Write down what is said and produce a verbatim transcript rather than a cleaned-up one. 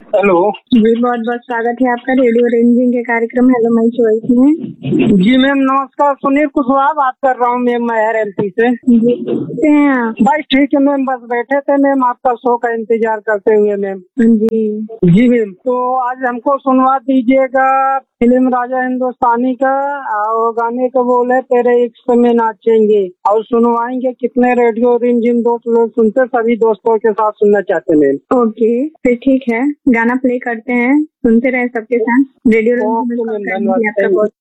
Hello जी, बहुत बहुत स्वागत है आपका रेडियो रेंजिंग के कार्यक्रम हेलो माय चॉइस में। जी मैम नमस्कार, सुनील कुशवाहा बात कर रहा हूँ मैम, महर एमपी से। जी कैसे हैं आप? बस ठीक है मैम, बस बैठे थे मैम आपका शो का इंतजार करते हुए मैम। जी जी मैम, तो आज हमको सुनवा दीजिएगा फिल्म राजा हिंदुस्तानी का, और गाने का बोल है तेरे इश्क में नाचेंगे, और सुनवाएंगे कितने रेडियो रिमझिम दोस्त लोग सुनते, सभी दोस्तों के साथ सुनना चाहते हैं मैम। ओके फिर ठीक है, गाना प्ले करते हैं, सुनते रहे सबके साथ। रेडियो ओके मैम, धन्यवाद। आपका बहुत